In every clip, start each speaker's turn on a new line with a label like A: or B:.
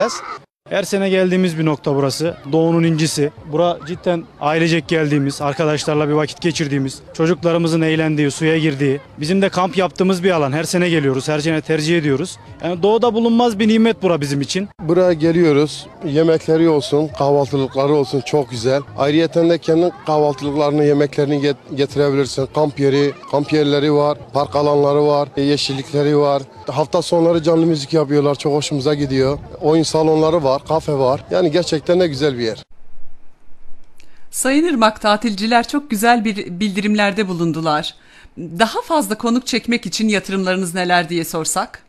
A: Her sene geldiğimiz bir nokta burası. Doğu'nun incisi. Bura cidden ailecek geldiğimiz, arkadaşlarla bir vakit geçirdiğimiz, çocuklarımızın eğlendiği, suya girdiği, bizim de kamp yaptığımız bir alan. Her sene geliyoruz, her sene tercih ediyoruz. Yani Doğu'da bulunmaz bir nimet bura bizim için.
B: Buraya geliyoruz. Yemekleri olsun, kahvaltılıkları olsun çok güzel. Ayrıyeten de kendi kahvaltılıklarını, yemeklerini getirebilirsin. Kamp yerleri var, park alanları var, yeşillikleri var. Hafta sonları canlı müzik yapıyorlar, çok hoşumuza gidiyor. Oyun salonları var, kafe var. Yani gerçekten de güzel bir yer.
C: Sayın Irmak, tatilciler çok güzel bir bildirimlerde bulundular. Daha fazla konuk çekmek için yatırımlarınız neler diye sorsak?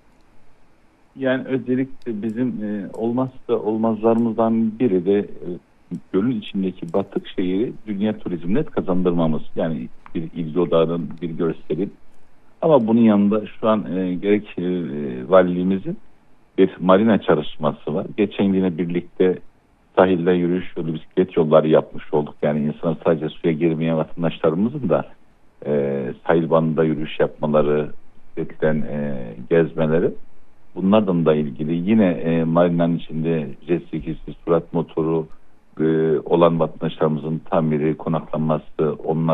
D: Yani özellikle bizim olmazsa olmazlarımızdan biri de gölün içindeki batık şehri dünya turizmine kazandırmamız. Yani bir ilgi odağının, bir görselin. Ama bunun yanında şu an gerek valiliğimizin bir marina çalışması var. Geçen yine birlikte sahilde yürüyüş yolu, bisiklet yolları yapmış olduk. Yani insanlar sadece suya girmeyen vatandaşlarımızın da sahil bandında yürüyüş yapmaları, bisikletten gezmeleri. Bunlardan da ilgili yine marinanın içinde jet skisi, sürat motoru olan vatandaşlarımızın tamiri, konaklanması,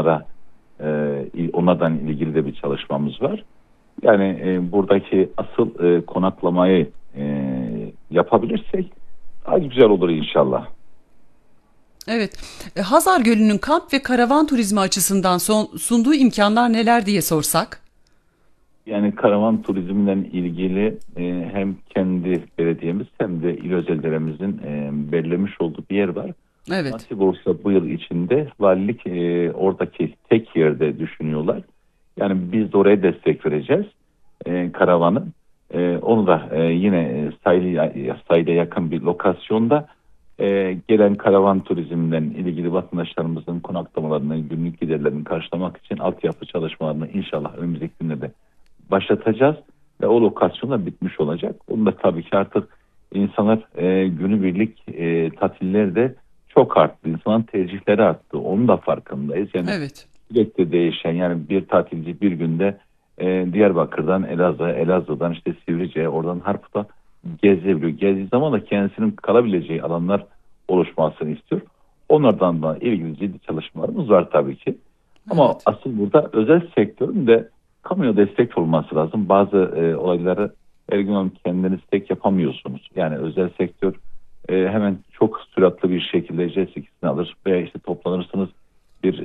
D: onlardan ilgili de bir çalışmamız var. Yani buradaki asıl konaklamayı yapabilirsek daha güzel olur inşallah.
C: Evet, Hazar Gölü'nün kamp ve karavan turizmi açısından sunduğu imkanlar neler diye sorsak?
D: Yani karavan turizminden ilgili hem kendi belediyemiz hem de il özellerimizin belirlemiş olduğu bir yer var.
C: Evet.
D: Nasip olsa bu yıl içinde valilik oradaki tek yerde düşünüyorlar. Yani biz de oraya destek vereceğiz karavanı. Onu da yine sahile yakın bir lokasyonda gelen karavan turizminden ilgili vatandaşlarımızın konaklamalarını, günlük giderlerini karşılamak için altyapı çalışmalarını inşallah önümüzdeki günlerde başlatacağız ve o lokasyonda bitmiş olacak. Onu da tabii ki artık insanlar günübirlik tatiller de çok arttı. İnsanların tercihleri arttı. Onun da farkındayız. Yani
C: evet.
D: Sürekli değişen, yani bir tatilci bir günde Diyarbakır'dan Elazığ'a, Elazığ'dan işte Sivrice'ye, oradan Harput'a gezebiliyor. Gezdiği zaman da kendisinin kalabileceği alanlar oluşmasını istiyor. Onlardan da ilgili ciddi çalışmalarımız var tabii ki. Ama
C: Evet.
D: asıl burada özel sektörün de kamuya destek olması lazım. Bazı olayları her gün kendiniz tek yapamıyorsunuz. Yani özel sektör hemen çok süratli bir şekilde J8'ini alır veya işte toplanırsınız bir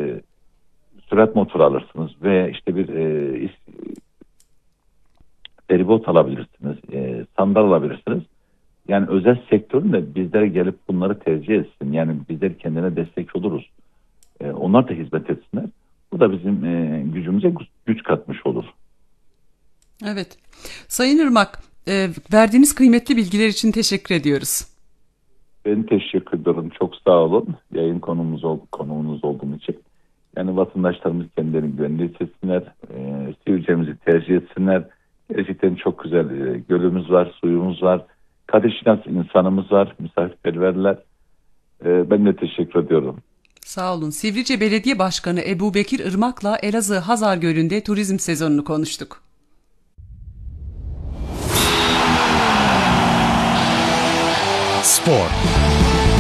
D: sürat motoru alırsınız veya işte bir feribot alabilirsiniz, sandal alabilirsiniz. Yani özel sektörün de bizlere gelip bunları tercih etsin. Yani bizler kendine destek oluruz. Onlar da hizmet etsinler. Bu da bizim gücümüze güç katmış olur.
C: Evet. Sayın Irmak, verdiğiniz kıymetli bilgiler için teşekkür ediyoruz.
D: Ben teşekkür ederim. Çok sağ olun. Yayın konuğunuz olduğum için. Yani vatandaşlarımız kendilerini güvenli hissetsinler. Sivrice'mizi tercih etsinler. Gerçekten çok güzel gölümüz var, suyumuz var. Kadir insanımız var, misafirperverler. Ben de teşekkür ediyorum.
C: Sağ olun. Sivrice Belediye Başkanı Ebu Bekir Irmak'la Elazığ Hazar Gölü'nde turizm sezonunu konuştuk.
E: Spor.